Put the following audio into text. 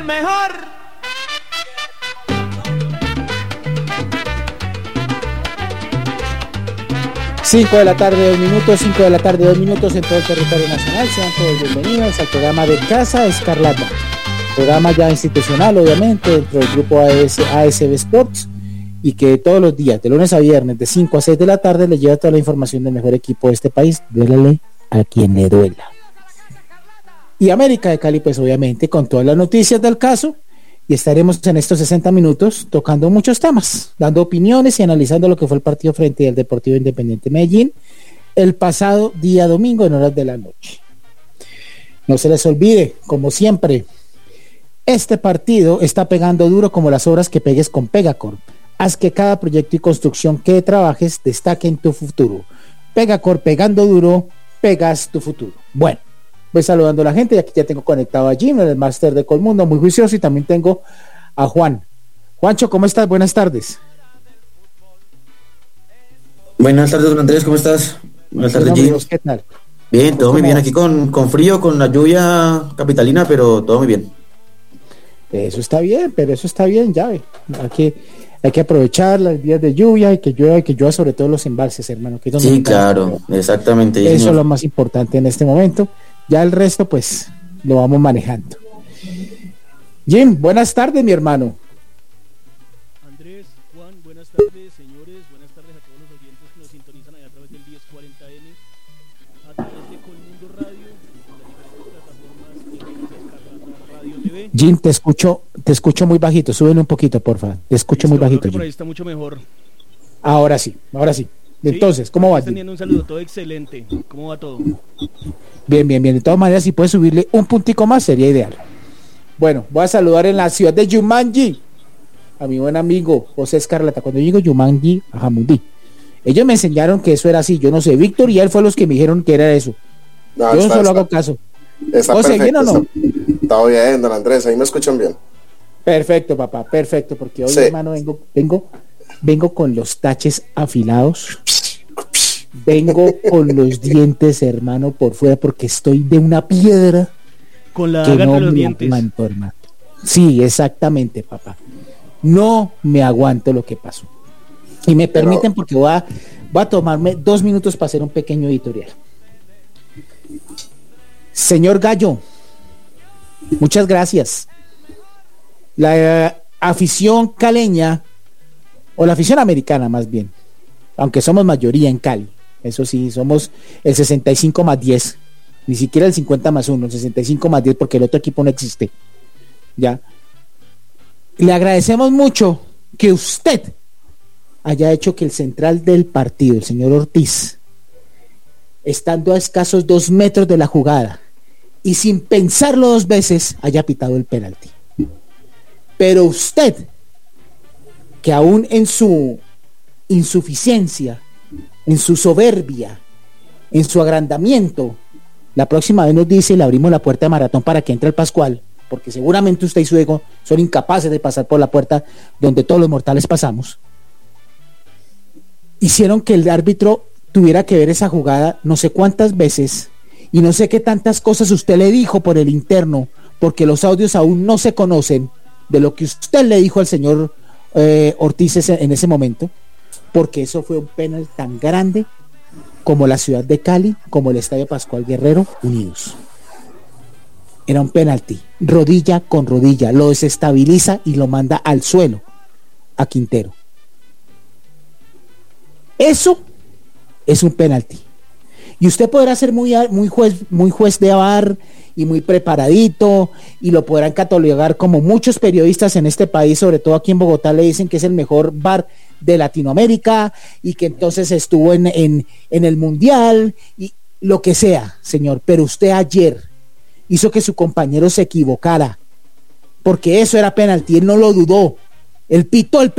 mejor. 5 de la tarde, 2 minutos, 5 de la tarde, 2 minutos en todo el territorio nacional. Sean todos bienvenidos al programa de Casa Escarlata. Programa ya institucional, obviamente, dentro del grupo ASB Sports, y que todos los días, de lunes a viernes, de 5 a 6 de la tarde, le lleva toda la información del mejor equipo de este país. Duélale a quien le duela. Y América de Cali, pues obviamente, con todas las noticias del caso, y estaremos en estos 60 minutos tocando muchos temas, dando opiniones y analizando lo que fue el partido frente al Deportivo Independiente Medellín el pasado día domingo en horas de la noche. No se les olvide, como siempre, este partido está pegando duro como las obras que pegues con Pegacorp. Haz que cada proyecto y construcción que trabajes destaque en tu futuro. Pegacorp, pegando duro, pegas tu futuro. Bueno, voy saludando a la gente y aquí ya tengo conectado a Jim, el máster de Colmundo, muy juicioso, y también tengo a Juan. Juancho, ¿cómo estás? Buenas tardes. Buenas tardes, don Andrés, ¿cómo estás? Buenas tardes, Jim. ¿Qué tal? Bien, todo muy bien, aquí con frío, con la lluvia capitalina, pero todo muy bien. Eso está bien, pero eso está bien, ya ve. Hay que aprovechar los días de lluvia y que llueva sobre todo los embalses, hermano. Que es donde sí, claro, exactamente. Eso señor. Es lo más importante en este momento. Ya el resto, pues, lo vamos manejando. Jim, buenas tardes, mi hermano. Andrés, Juan, buenas tardes, señores. Buenas tardes a todos los oyentes que nos sintonizan allá a través del 1040M, a través de Colmundo Radio, en las diferentes plataformas, Radio TV. Jim, te escucho muy bajito. Súbele un poquito, porfa. Te escucho muy bajito, Jim. Por ahí está mucho mejor. Ahora sí. Entonces, sí, ¿cómo va? Teniendo un saludo, todo excelente. ¿Cómo va todo? Bien. De todas maneras, si puedes subirle un puntico más, sería ideal. Bueno, voy a saludar en la ciudad de Jumanji a mi buen amigo José Escarlata. Cuando digo Jumanji, a Jamundí. Ellos me enseñaron que eso era así. Yo no sé, Víctor y él fue los que me dijeron que era eso. No, yo no solo hago caso. Está José, perfecto, ¿bien o no? Está bien, don Andrés, ahí me escuchan bien. Perfecto, papá, perfecto, porque hoy, sí, hermano, vengo con los taches afilados. Vengo con los dientes, hermano, por fuera, porque estoy de una piedra. Con la daga entre los dientes. Aguanto, hermano. Sí, exactamente, papá. No me aguanto lo que pasó. Y me permiten, porque voy a tomarme 2 minutos para hacer un pequeño editorial. Señor Gallo, muchas gracias. La afición caleña, o la afición americana más bien, aunque somos mayoría en Cali, eso sí, somos el 65 más 10, ni siquiera el 50 más 1, el 65 más 10, porque el otro equipo no existe. Ya. Le agradecemos mucho que usted haya hecho que el central del partido, el señor Ortiz, estando a escasos 2 metros de la jugada y sin pensarlo 2 veces, haya pitado el penalti. Pero usted, que aún en su insuficiencia, en su soberbia, en su agrandamiento, la próxima vez nos dice y le abrimos la puerta de Maratón para que entre el Pascual, porque seguramente usted y su ego son incapaces de pasar por la puerta donde todos los mortales pasamos, hicieron que el árbitro tuviera que ver esa jugada no sé cuántas veces y no sé qué tantas cosas usted le dijo por el interno, porque los audios aún no se conocen de lo que usted le dijo al señor Ortiz en ese momento, porque eso fue un penal tan grande como la ciudad de Cali, como el Estadio Pascual Guerrero unidos. Era un penalti, rodilla con rodilla, lo desestabiliza y lo manda al suelo a Quintero. Eso es un penalti. Y usted podrá ser muy juez de VAR y muy preparadito, y lo podrán catalogar como muchos periodistas en este país, sobre todo aquí en Bogotá, le dicen que es el mejor VAR de Latinoamérica y que entonces estuvo en el Mundial y lo que sea, señor. Pero usted ayer hizo que su compañero se equivocara, porque eso era penalti, él no lo dudó, él pitó el